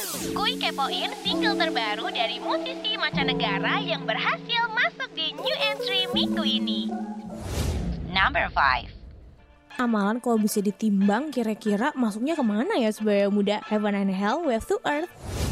Kuy kepoin single terbaru dari musisi mancanegara yang berhasil masuk di new entry minggu ini. Number 5. Amalan kalau bisa ditimbang kira-kira masuknya kemana ya sebagai muda? Heaven and Hell, Wave to Earth.